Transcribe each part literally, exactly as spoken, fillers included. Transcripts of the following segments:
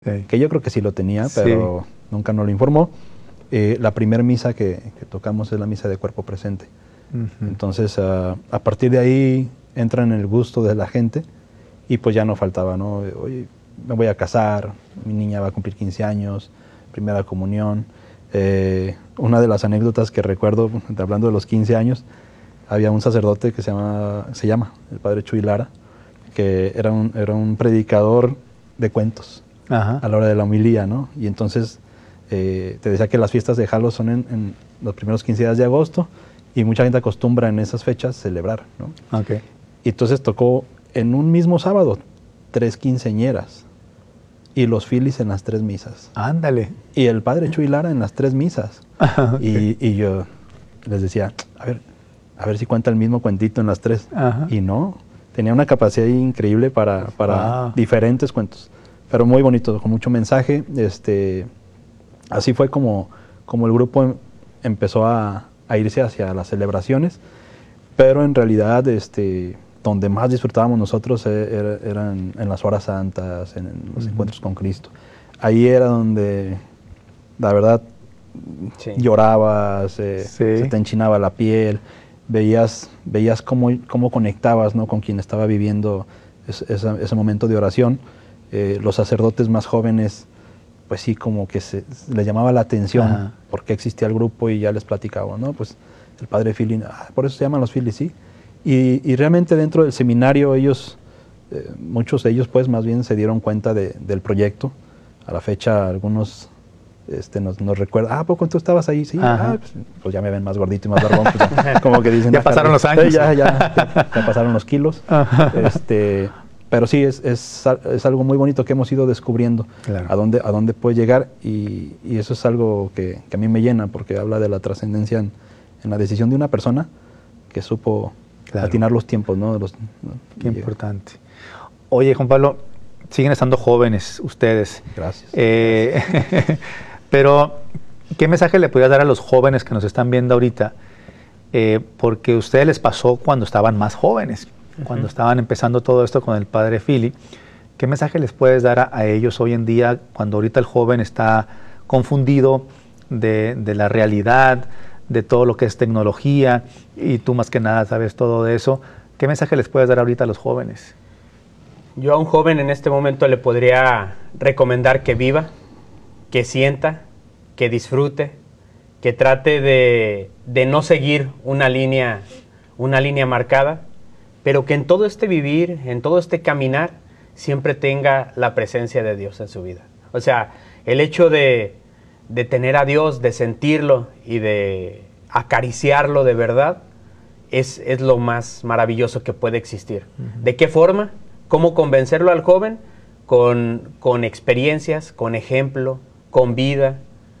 sí. que yo creo que sí lo tenía, pero sí. nunca nos lo informó. Eh, la primera misa que, que tocamos es la misa de cuerpo presente. Uh-huh. Entonces, uh, a partir de ahí entra en el gusto de la gente y pues ya no faltaba, ¿no? Oye, me voy a casar, mi niña va a cumplir quince años, primera comunión. Eh, una de las anécdotas que recuerdo, hablando de los quince años, había un sacerdote que se llama, se llama el padre Chuy Lara, que era un, era un predicador de cuentos. Ajá. A la hora de la homilía, ¿no? Y entonces eh, te decía que las fiestas de Jalo son en, en los primeros quince días de agosto y mucha gente acostumbra en esas fechas celebrar, ¿no? Okay. Y entonces tocó en un mismo sábado tres quinceañeras y los filis en las tres misas. Ándale. Y el padre Chuy Lara en las tres misas. Okay. Y, y yo les decía, a ver, a ver si cuenta el mismo cuentito en las tres. Ajá. Y no, tenía una capacidad increíble para, para wow. diferentes cuentos. Pero muy bonito, con mucho mensaje. Este, así fue como, como el grupo empezó a, a irse hacia las celebraciones, pero en realidad este, donde más disfrutábamos nosotros era, era en, en las horas santas, en, en los uh-huh. encuentros con Cristo. Ahí era donde, la verdad, sí. llorabas, eh, sí. se te enchinaba la piel, veías, veías cómo, cómo conectabas, ¿no?, con quien estaba viviendo es, esa, ese momento de oración. Eh, los sacerdotes más jóvenes, pues sí, como que se, les llamaba la atención Ajá. porque existía el grupo y ya les platicaba, ¿no? Pues el padre Fili, ah, por eso se llaman los Filis, sí. Y, y realmente dentro del seminario ellos, eh, muchos de ellos pues más bien se dieron cuenta de, del proyecto. A la fecha algunos este, nos, nos recuerdan, ah, ¿a poco tú estabas ahí? Sí, ah, pues, pues ya me ven más gordito y más barbón. Pues ya, como que dicen, ya pasaron los años. Ya, ya, ya, ya pasaron los kilos. Este... Pero sí, es, es, es algo muy bonito que hemos ido descubriendo, claro. a dónde, a dónde puede llegar y, y eso es algo que, que a mí me llena porque habla de la trascendencia en, en la decisión de una persona que supo claro. atinar los tiempos, ¿no? De los, ¿no? Qué y importante. Llega. Oye, Juan Pablo, siguen estando jóvenes ustedes. Gracias. Eh, Gracias. Pero, ¿qué mensaje le podrías dar a los jóvenes que nos están viendo ahorita? Eh, porque a ustedes les pasó cuando estaban más jóvenes. Cuando uh-huh. estaban empezando todo esto con el padre Fili, ¿qué mensaje les puedes dar a, a ellos hoy en día, cuando ahorita el joven está confundido de, de la realidad, de todo lo que es tecnología, y tú más que nada sabes todo de eso? ¿Qué mensaje les puedes dar ahorita a los jóvenes? Yo a un joven en este momento le podría recomendar que viva, que sienta, que disfrute, que trate de, de no seguir una línea, una línea marcada, pero que en todo este vivir, en todo este caminar, siempre tenga la presencia de Dios en su vida. O sea, el hecho de, de tener a Dios, de sentirlo y de acariciarlo de verdad, es, es lo más maravilloso que puede existir. Uh-huh. ¿De qué forma? ¿Cómo convencerlo al joven? Con, con experiencias, con ejemplo, con vida.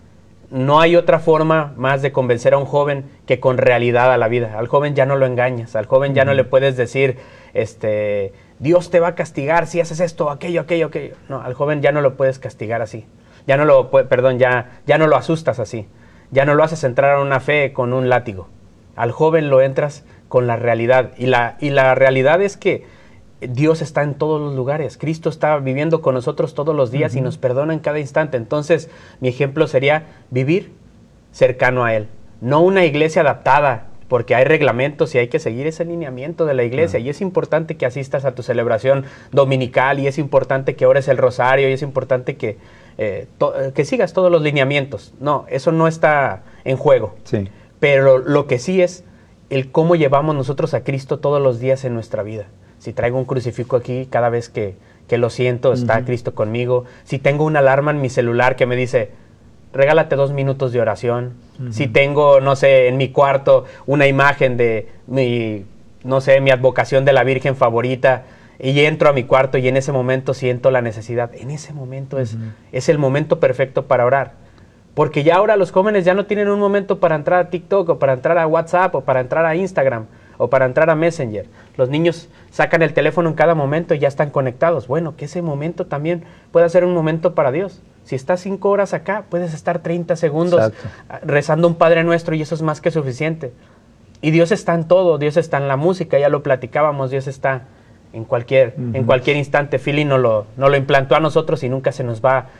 No hay otra forma más de convencer a un joven que con realidad a la vida. Al joven ya no lo engañas, al joven ya no le puedes decir, este, Dios te va a castigar si haces esto, aquello, aquello, aquello. No, al joven ya no lo puedes castigar así. Ya no lo, perdón, ya, ya no lo asustas así. Ya no lo haces entrar a una fe con un látigo. Al joven lo entras con la realidad. Y la, y la realidad es que Dios está en todos los lugares. Cristo está viviendo con nosotros todos los días uh-huh. y nos perdona en cada instante. Entonces, mi ejemplo sería vivir cercano a Él. No una iglesia adaptada, porque hay reglamentos y hay que seguir ese lineamiento de la iglesia. Uh-huh. Y es importante que asistas a tu celebración dominical, y es importante que ores el rosario, y es importante que, eh, to- que sigas todos los lineamientos. No, eso no está en juego. Sí. Pero lo que sí es el cómo llevamos nosotros a Cristo todos los días en nuestra vida. Si traigo un crucifijo aquí, cada vez que, que lo siento, está uh-huh. Cristo conmigo. Si tengo una alarma en mi celular que me dice, regálate dos minutos de oración. Uh-huh. Si tengo, no sé, en mi cuarto una imagen de mi, no sé, mi advocación de la Virgen favorita, y entro a mi cuarto y en ese momento siento la necesidad. En ese momento uh-huh. es, es el momento perfecto para orar. Porque ya ahora los jóvenes ya no tienen un momento para entrar a TikTok, o para entrar a WhatsApp, o para entrar a Instagram, o para entrar a Messenger. Los niños sacan el teléfono en cada momento y ya están conectados. Bueno, que ese momento también pueda ser un momento para Dios. Si estás cinco horas acá, puedes estar treinta segundos Exacto. rezando un Padre Nuestro, y eso es más que suficiente. Y Dios está en todo. Dios está en la música, ya lo platicábamos. Dios está en cualquier, uh-huh. en cualquier instante. Philly nos lo, nos lo implantó a nosotros y nunca se nos va